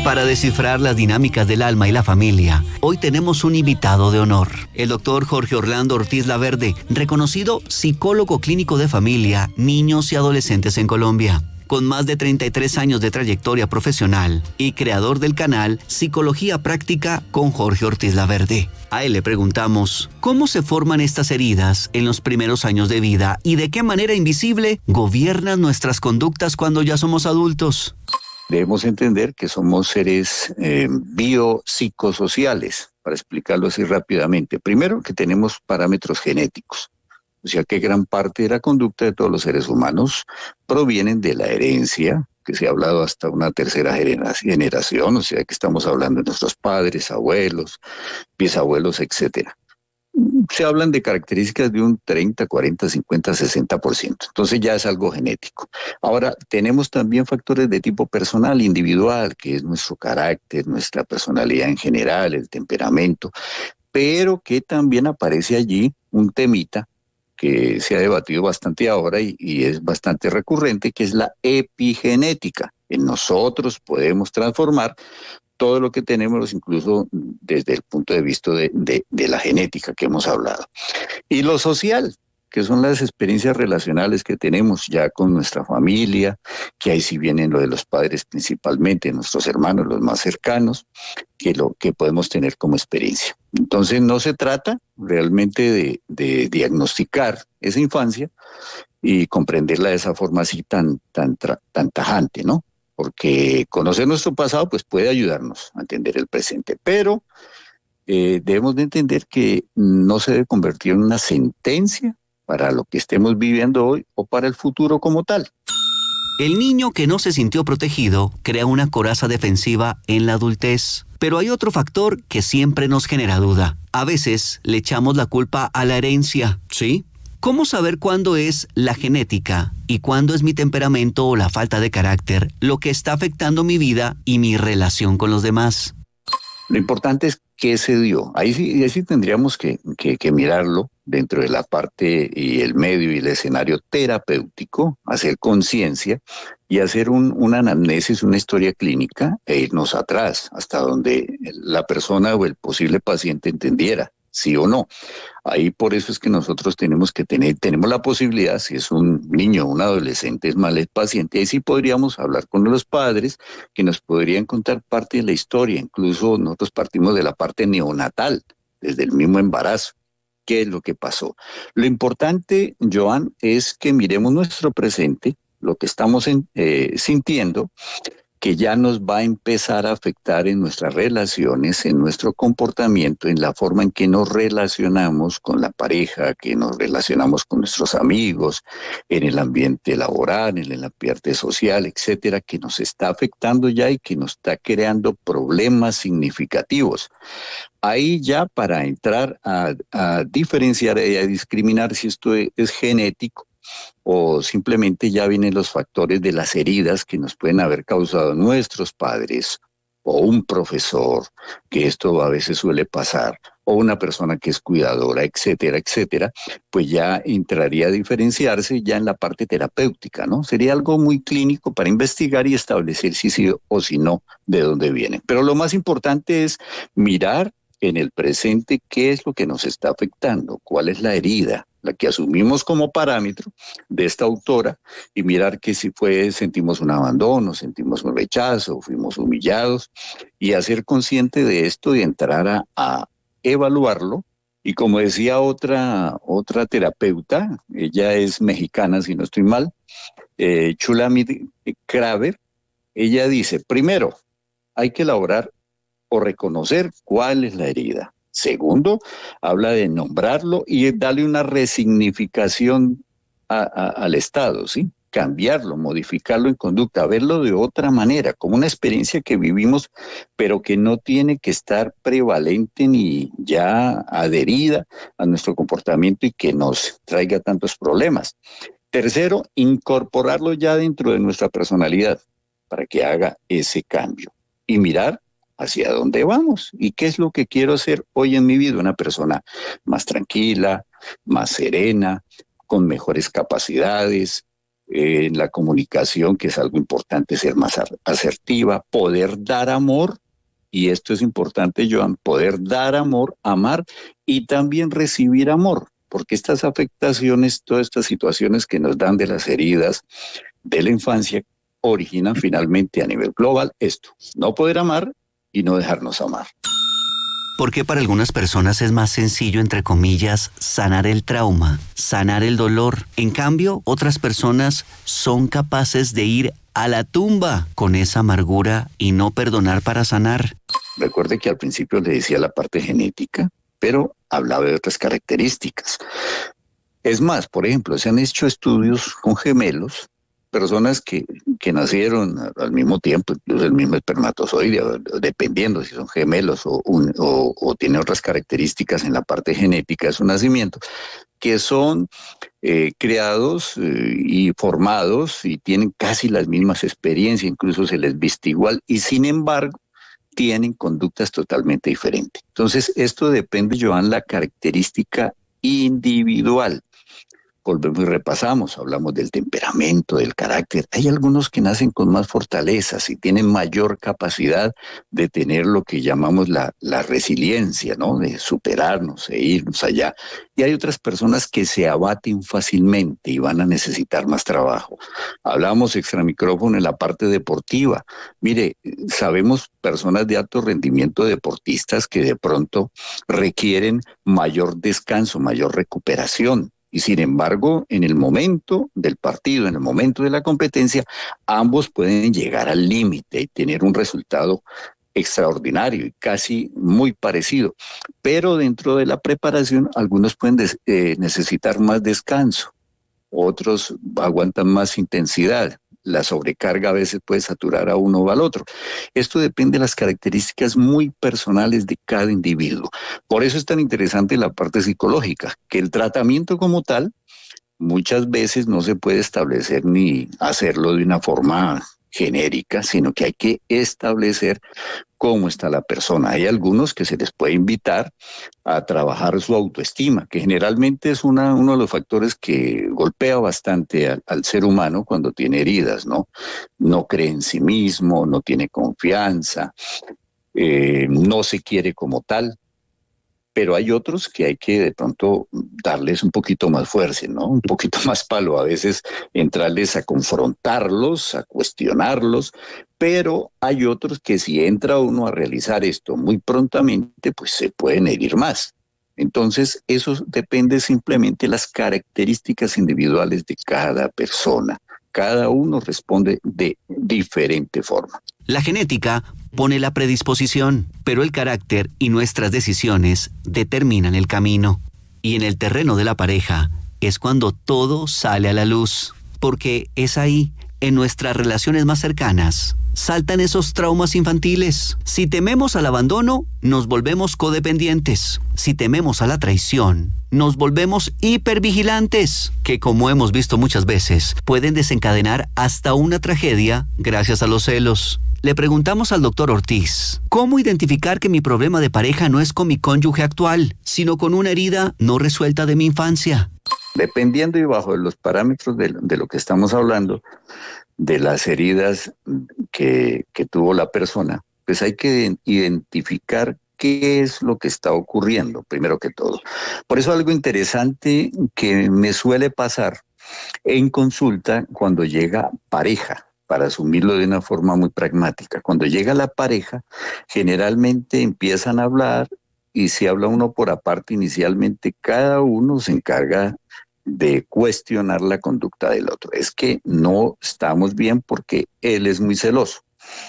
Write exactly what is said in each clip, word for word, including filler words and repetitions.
Para descifrar las dinámicas del alma y la familia, hoy tenemos un invitado de honor, el doctor Jorge Orlando Ortiz Laverde, reconocido psicólogo clínico de familia, niños y adolescentes en Colombia. Con más de treinta y tres años de trayectoria profesional y creador del canal Psicología Práctica con Jorge Ortiz Laverde. A él le preguntamos, ¿cómo se forman estas heridas en los primeros años de vida y de qué manera invisible gobiernan nuestras conductas cuando ya somos adultos? Debemos entender que somos seres eh, biopsicosociales, para explicarlo así rápidamente. Primero, que tenemos parámetros genéticos, o sea que gran parte de la conducta de todos los seres humanos provienen de la herencia, que se ha hablado hasta una tercera generación, o sea que estamos hablando de nuestros padres, abuelos, bisabuelos, etcétera. Se hablan de características de un treinta, cuarenta, cincuenta, sesenta por ciento. Entonces ya es algo genético. Ahora, tenemos también factores de tipo personal, individual, que es nuestro carácter, nuestra personalidad en general, el temperamento, pero que también aparece allí un temita que se ha debatido bastante ahora y, y es bastante recurrente, que es la epigenética. En nosotros podemos transformar todo lo que tenemos, incluso desde el punto de vista de, de, de la genética que hemos hablado. Y lo social, que son las experiencias relacionales que tenemos ya con nuestra familia, que ahí sí vienen lo de los padres principalmente, nuestros hermanos, los más cercanos, que lo que podemos tener como experiencia. Entonces no se trata realmente de, de diagnosticar esa infancia y comprenderla de esa forma así tan, tan, tan tajante, ¿no? Porque conocer nuestro pasado pues puede ayudarnos a entender el presente, pero eh, debemos de entender que no se debe convertir en una sentencia para lo que estemos viviendo hoy o para el futuro como tal. El niño que no se sintió protegido crea una coraza defensiva en la adultez. Pero hay otro factor que siempre nos genera duda. A veces le echamos la culpa a la herencia, ¿sí? ¿Cómo saber cuándo es la genética y cuándo es mi temperamento o la falta de carácter lo que está afectando mi vida y mi relación con los demás? Lo importante es qué se dio. Ahí sí, ahí sí tendríamos que, que, que mirarlo dentro de la parte y el medio y el escenario terapéutico, hacer conciencia y hacer un, una anamnesis, una historia clínica e irnos atrás, hasta donde la persona o el posible paciente entendiera, sí o no. Ahí por eso es que nosotros tenemos que tener, tenemos la posibilidad, si es un niño o un adolescente, es mal el paciente, ahí sí podríamos hablar con los padres que nos podrían contar parte de la historia, incluso nosotros partimos de la parte neonatal, desde el mismo embarazo. ¿Qué es lo que pasó? Lo importante, Joan, es que miremos nuestro presente, lo que estamos en, eh, sintiendo, que ya nos va a empezar a afectar en nuestras relaciones, en nuestro comportamiento, en la forma en que nos relacionamos con la pareja, que nos relacionamos con nuestros amigos, en el ambiente laboral, en el ambiente social, etcétera, que nos está afectando ya y que nos está creando problemas significativos. Ahí ya para entrar a, a diferenciar y a discriminar si esto es, es genético o simplemente ya vienen los factores de las heridas que nos pueden haber causado nuestros padres o un profesor, que esto a veces suele pasar, o una persona que es cuidadora, etcétera, etcétera, pues ya entraría a diferenciarse ya en la parte terapéutica, ¿no? Sería algo muy clínico para investigar y establecer si sí o si no, de dónde viene. Pero lo más importante es mirar en el presente qué es lo que nos está afectando, cuál es la herida, la que asumimos como parámetro de esta autora, y mirar que si fue, sentimos un abandono, sentimos un rechazo, fuimos humillados, y hacer consciente de esto y entrar a, a evaluarlo. Y como decía otra, otra terapeuta, ella es mexicana si no estoy mal, eh, Shulamit Kraver, ella dice, primero, hay que elaborar o reconocer cuál es la herida. Segundo, habla de nombrarlo y darle una resignificación a, a, al estado, ¿sí? Cambiarlo, modificarlo en conducta, verlo de otra manera, como una experiencia que vivimos, pero que no tiene que estar prevalente ni ya adherida a nuestro comportamiento y que nos traiga tantos problemas. Tercero, incorporarlo ya dentro de nuestra personalidad para que haga ese cambio y mirar hacia dónde vamos y qué es lo que quiero hacer hoy en mi vida, una persona más tranquila, más serena, con mejores capacidades, eh, en la comunicación, que es algo importante, ser más asertiva, poder dar amor, y esto es importante, Joan, poder dar amor, amar y también recibir amor, porque estas afectaciones, todas estas situaciones que nos dan de las heridas de la infancia, originan finalmente a nivel global esto, no poder amar y no dejarnos amar. ¿Por qué para algunas personas es más sencillo, entre comillas, sanar el trauma, sanar el dolor? En cambio, otras personas son capaces de ir a la tumba con esa amargura y no perdonar para sanar. Recuerde que al principio le decía la parte genética, pero hablaba de otras características. Es más, por ejemplo, se han hecho estudios con gemelos, personas que, que nacieron al mismo tiempo, incluso el mismo espermatozoide, dependiendo si son gemelos o, un, o, o tienen otras características en la parte genética de su nacimiento, que son eh, creados eh, y formados y tienen casi las mismas experiencias, incluso se les viste igual, y sin embargo tienen conductas totalmente diferentes. Entonces, esto depende, Joan, la característica individual. Volvemos y repasamos, hablamos del temperamento, del carácter. Hay algunos que nacen con más fortalezas y tienen mayor capacidad de tener lo que llamamos la, la resiliencia, ¿no? De superarnos e irnos allá. Y hay otras personas que se abaten fácilmente y van a necesitar más trabajo. Hablamos extra micrófono en la parte deportiva. Mire, sabemos personas de alto rendimiento, deportistas, que de pronto requieren mayor descanso, mayor recuperación. Y sin embargo, en el momento del partido, en el momento de la competencia, ambos pueden llegar al límite y tener un resultado extraordinario y casi muy parecido. Pero dentro de la preparación, algunos pueden des- eh, necesitar más descanso, otros aguantan más intensidad. La sobrecarga a veces puede saturar a uno o al otro. Esto depende de las características muy personales de cada individuo. Por eso es tan interesante la parte psicológica, que el tratamiento como tal muchas veces no se puede establecer ni hacerlo de una forma genérica, sino que hay que establecer cómo está la persona. Hay algunos que se les puede invitar a trabajar su autoestima, que generalmente es una, uno de los factores que golpea bastante al, al ser humano cuando tiene heridas, ¿no? No cree en sí mismo, no tiene confianza, eh, no se quiere como tal. Pero hay otros que hay que de pronto darles un poquito más fuerza, ¿no? Un poquito más palo, a veces entrarles a confrontarlos, a cuestionarlos, pero hay otros que si entra uno a realizar esto muy prontamente, pues se pueden herir más. Entonces, eso depende simplemente de las características individuales de cada persona. Cada uno responde de diferente forma. La genética pone la predisposición, pero el carácter y nuestras decisiones determinan el camino. Y en el terreno de la pareja es cuando todo sale a la luz, porque es ahí, en nuestras relaciones más cercanas, saltan esos traumas infantiles. Si tememos al abandono, nos volvemos codependientes. Si tememos a la traición, nos volvemos hipervigilantes, que como hemos visto muchas veces, pueden desencadenar hasta una tragedia gracias a los celos. Le preguntamos al doctor Ortiz, ¿cómo identificar que mi problema de pareja no es con mi cónyuge actual, sino con una herida no resuelta de mi infancia? Dependiendo y bajo los parámetros de, de lo que estamos hablando, de las heridas que, que tuvo la persona, pues hay que identificar qué es lo que está ocurriendo, primero que todo. Por eso algo interesante que me suele pasar en consulta cuando llega pareja, para asumirlo de una forma muy pragmática. Cuando llega la pareja, generalmente empiezan a hablar y si habla uno por aparte, inicialmente cada uno se encarga de cuestionar la conducta del otro. Es que no estamos bien porque él es muy celoso.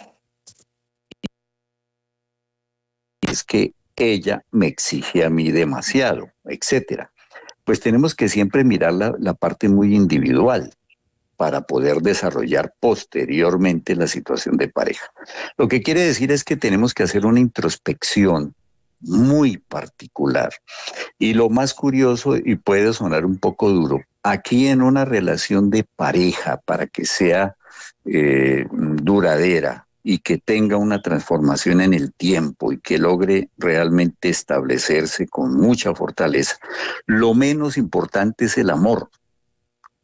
Es que ella me exige a mí demasiado, etcétera. Pues tenemos que siempre mirar la, la parte muy individual para poder desarrollar posteriormente la situación de pareja. Lo que quiere decir es que tenemos que hacer una introspección muy particular. Y lo más curioso, y puede sonar un poco duro, aquí en una relación de pareja, para que sea eh, duradera y que tenga una transformación en el tiempo y que logre realmente establecerse con mucha fortaleza, lo menos importante es el amor.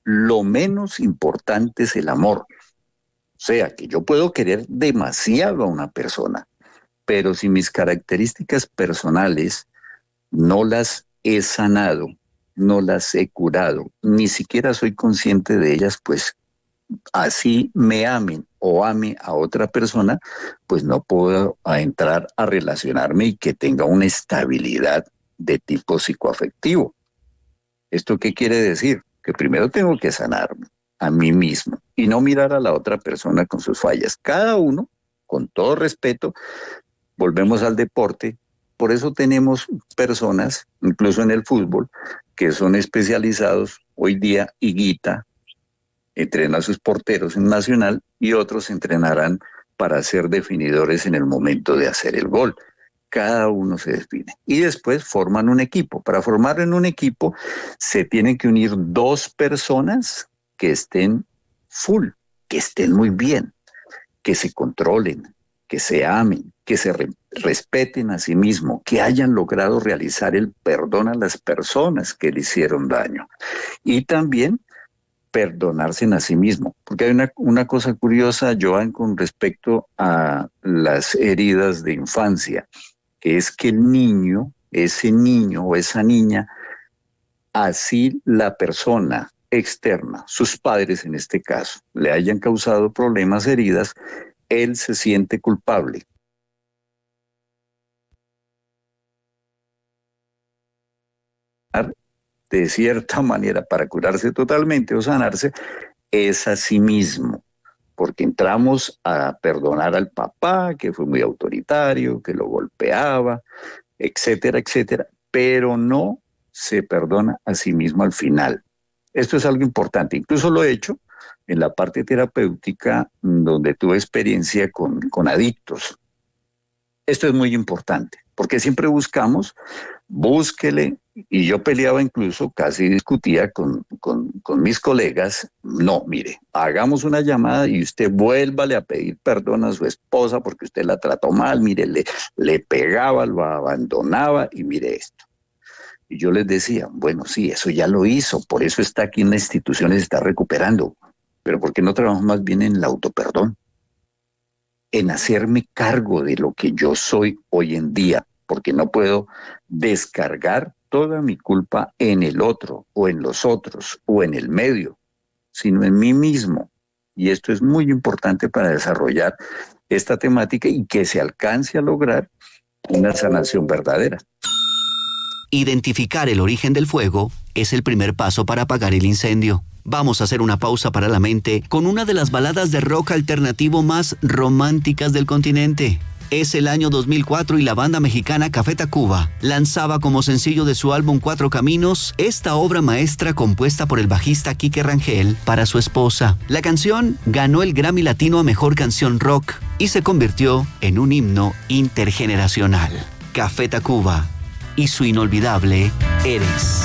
lo menos importante es el amor. O sea, que yo puedo querer demasiado a una persona, pero si mis características personales no las he sanado, no las he curado, ni siquiera soy consciente de ellas, pues así me amen o ame a otra persona, pues no puedo entrar a relacionarme y que tenga una estabilidad de tipo psicoafectivo. ¿Esto qué quiere decir? Que primero tengo que sanarme a mí mismo y no mirar a la otra persona con sus fallas. Cada uno, con todo respeto, volvemos al deporte. Por eso tenemos personas, incluso en el fútbol, que son especializados hoy día. Higuita entrena a sus porteros en Nacional y otros entrenarán para ser definidores en el momento de hacer el gol. Cada uno se define. Y después forman un equipo. Para formar en un equipo se tienen que unir dos personas que estén full, que estén muy bien, que se controlen, que se amen, que se re- respeten a sí mismos, que hayan logrado realizar el perdón a las personas que le hicieron daño. Y también perdonarse a sí mismo. Porque hay una, una cosa curiosa, Joan, con respecto a las heridas de infancia, que es que el niño, ese niño o esa niña, así la persona externa, sus padres en este caso, le hayan causado problemas, heridas, él se siente culpable. De cierta manera, para curarse totalmente o sanarse, es a sí mismo, porque entramos a perdonar al papá, que fue muy autoritario, que lo golpeaba, etcétera, etcétera, pero no se perdona a sí mismo al final. Esto es algo importante, incluso lo he hecho en la parte terapéutica, donde tuve experiencia con, con adictos. Esto es muy importante, porque siempre buscamos, búsquele, y yo peleaba incluso, casi discutía con, con, con mis colegas, no, mire, hagamos una llamada y usted vuélvale a pedir perdón a su esposa porque usted la trató mal, mire, le, le pegaba, lo abandonaba y mire esto. Y yo les decía, bueno, sí, eso ya lo hizo, por eso está aquí en la institución y se está recuperando, pero ¿por qué no trabajamos más bien en el autoperdón? En hacerme cargo de lo que yo soy hoy en día, porque no puedo descargar toda mi culpa en el otro, o en los otros, o en el medio, sino en mí mismo. Y esto es muy importante para desarrollar esta temática y que se alcance a lograr una sanación verdadera. Identificar el origen del fuego es el primer paso para apagar el incendio. Vamos a hacer una pausa para la mente con una de las baladas de rock alternativo más románticas del continente. Es el año dos mil cuatro y la banda mexicana Café Tacuba lanzaba como sencillo de su álbum Cuatro Caminos esta obra maestra compuesta por el bajista Quique Rangel para su esposa. La canción ganó el Grammy Latino a Mejor Canción Rock y se convirtió en un himno intergeneracional. Café Tacuba y su inolvidable Eres.